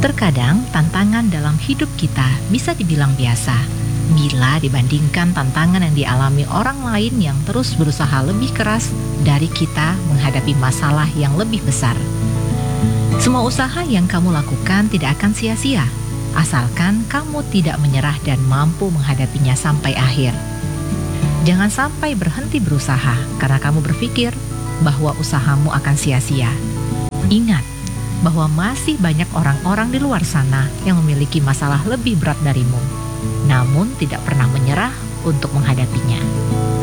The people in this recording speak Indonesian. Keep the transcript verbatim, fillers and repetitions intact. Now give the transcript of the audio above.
Terkadang tantangan dalam hidup kita bisa dibilang biasa bila dibandingkan tantangan yang dialami orang lain yang terus berusaha lebih keras dari kita menghadapi masalah yang lebih besar. Semua usaha yang kamu lakukan tidak akan sia-sia, asalkan kamu tidak menyerah dan mampu menghadapinya sampai akhir. Jangan sampai berhenti berusaha karena kamu berpikir bahwa usahamu akan sia-sia. Ingat bahwa masih banyak orang-orang di luar sana yang memiliki masalah lebih berat darimu, namun tidak pernah menyerah untuk menghadapinya.